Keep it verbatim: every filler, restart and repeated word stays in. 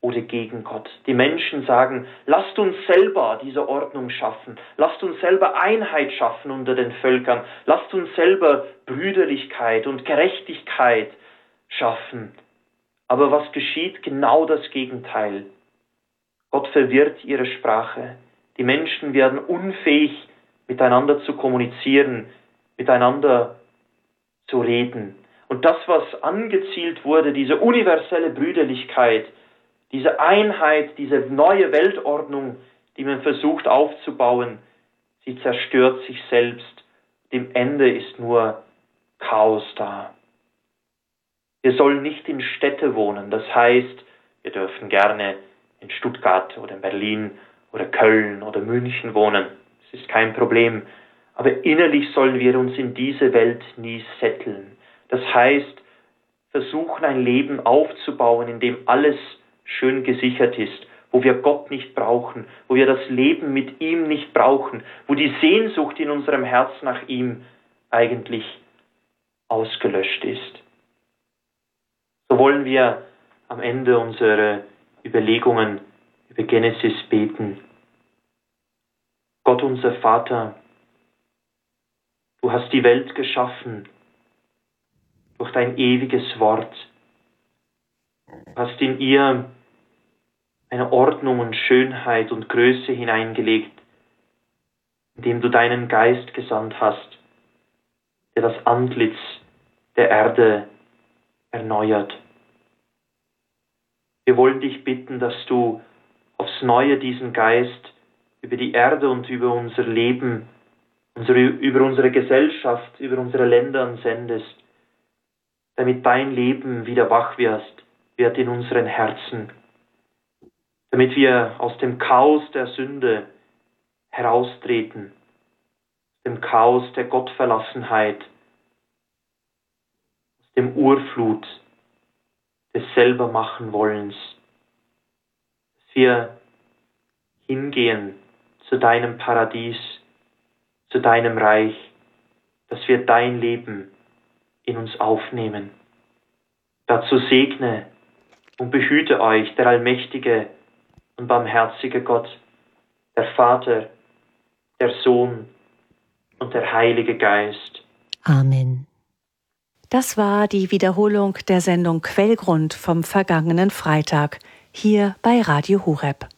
oder gegen Gott. Die Menschen sagen, lasst uns selber diese Ordnung schaffen, lasst uns selber Einheit schaffen unter den Völkern, lasst uns selber Brüderlichkeit und Gerechtigkeit schaffen. Aber was geschieht? Genau das Gegenteil. Gott verwirrt ihre Sprache. Die Menschen werden unfähig, miteinander zu kommunizieren, miteinander zu reden. Und das, was angezielt wurde, diese universelle Brüderlichkeit, diese Einheit, diese neue Weltordnung, die man versucht aufzubauen, sie zerstört sich selbst. Dem Ende ist nur Chaos da. Wir sollen nicht in Städte wohnen. Das heißt, wir dürfen gerne in Stuttgart oder in Berlin oder Köln oder München wohnen. Das ist kein Problem. Aber innerlich sollen wir uns in diese Welt nie setteln. Das heißt, versuchen ein Leben aufzubauen, in dem alles schön gesichert ist, wo wir Gott nicht brauchen, wo wir das Leben mit ihm nicht brauchen, wo die Sehnsucht in unserem Herz nach ihm eigentlich ausgelöscht ist. So wollen wir am Ende unserer Überlegungen über Genesis beten. Gott, unser Vater, du hast die Welt geschaffen durch dein ewiges Wort. Du hast in ihr eine Ordnung und Schönheit und Größe hineingelegt, indem du deinen Geist gesandt hast, der das Antlitz der Erde erneuert. Wir wollen dich bitten, dass du aufs Neue diesen Geist über die Erde und über unser Leben, unsere, über unsere Gesellschaft, über unsere Länder sendest, damit dein Leben wieder wach wirst, wird in unseren Herzen, damit wir aus dem Chaos der Sünde heraustreten, aus dem Chaos der Gottverlassenheit, aus dem Urflut des Selbermachenwollens, dass wir hingehen zu deinem Paradies, zu deinem Reich, dass wir dein Leben in uns aufnehmen. Dazu segne und behüte euch der allmächtige und barmherzige Gott, der Vater, der Sohn und der Heilige Geist. Amen. Das war die Wiederholung der Sendung Quellgrund vom vergangenen Freitag hier bei Radio Horeb.